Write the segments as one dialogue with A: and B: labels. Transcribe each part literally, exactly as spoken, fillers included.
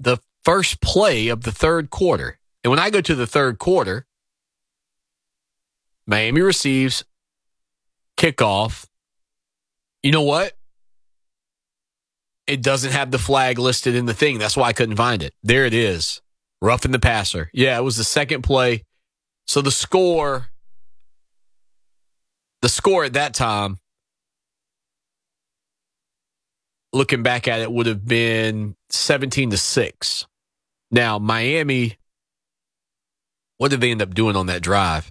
A: the first play of the third quarter. And when I go to the third quarter, Miami receives, kickoff. You know what? It doesn't have the flag listed in the thing. That's why I couldn't find it. There it is. Roughing the passer. Yeah, it was the second play. So the score, the score at that time, looking back at it, would have been seventeen to six. Now, Miami, what did they end up doing on that drive?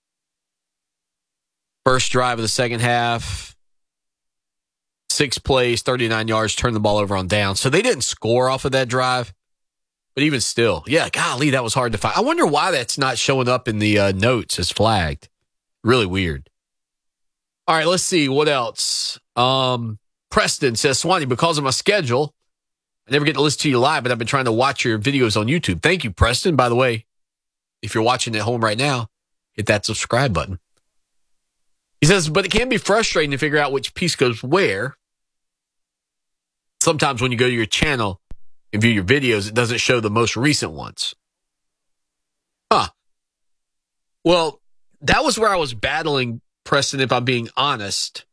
A: First drive of the second half, six plays, thirty-nine yards, turned the ball over on down. So they didn't score off of that drive. But even still, yeah, golly, that was hard to find. I wonder why that's not showing up in the uh, notes as flagged. Really weird. All right, let's see. What else? Um, Preston says, Swanee, because of my schedule, I never get to listen to you live, but I've been trying to watch your videos on YouTube. Thank you, Preston. By the way, if you're watching at home right now, hit that subscribe button. He says, but it can be frustrating to figure out which piece goes where. Sometimes when you go to your channel and view your videos, it doesn't show the most recent ones. Huh. Well, that was where I was battling, Preston, if I'm being honest.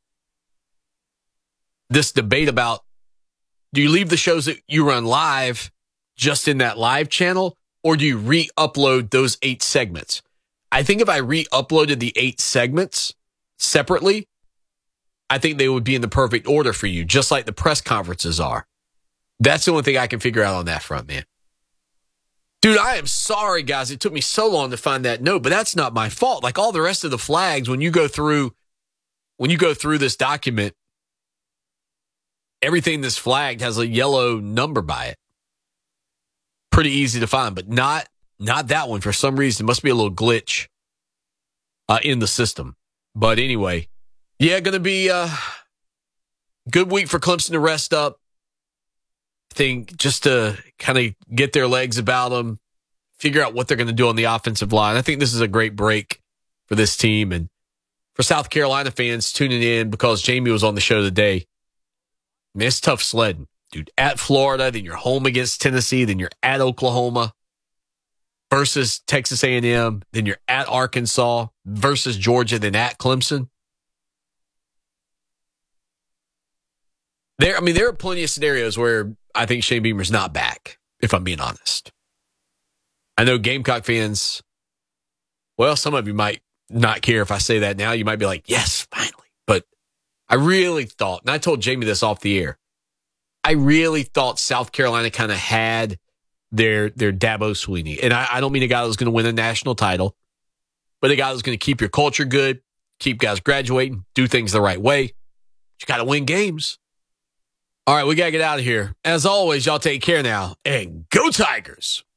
A: This debate about, do you leave the shows that you run live just in that live channel, or do you re-upload those eight segments? I think if I re-uploaded the eight segments separately, I think they would be in the perfect order for you, just like the press conferences are. That's the only thing I can figure out on that front, man. Dude, I am sorry, guys. It took me so long to find that note, but that's not my fault. Like all the rest of the flags, when you go through, when you go through this document, everything that's flagged has a yellow number by it. Pretty easy to find, but not not that one. For some reason, it must be a little glitch uh, in the system. But anyway, yeah, going to be a good week for Clemson to rest up. I think just to kind of get their legs about them, figure out what they're going to do on the offensive line. I think this is a great break for this team. And for South Carolina fans tuning in because Jamie was on the show today, man, it's tough sledding, dude. At Florida, then you're home against Tennessee, then you're at Oklahoma versus Texas A and M, then you're at Arkansas versus Georgia, then at Clemson. There, I mean, there are plenty of scenarios where I think Shane Beamer's not back, if I'm being honest. I know Gamecock fans, well, some of you might not care if I say that now. You might be like, yes, finally. But I really thought, and I told Jamie this off the air, I really thought South Carolina kind of had their their Dabo Swinney. And I, I don't mean a guy that was going to win a national title, but a guy that was going to keep your culture good, keep guys graduating, do things the right way. You got to win games. All right, we got to get out of here. As always, y'all take care now, and go Tigers.